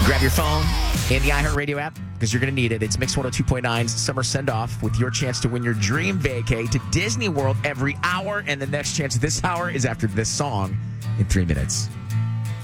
Grab your phone and the iHeartRadio app because you're going to need it. It's Mix 102.9's Summer Send-Off with your chance to win your dream vacay to Disney World every hour. And the next chance this hour is after this song in 3 minutes.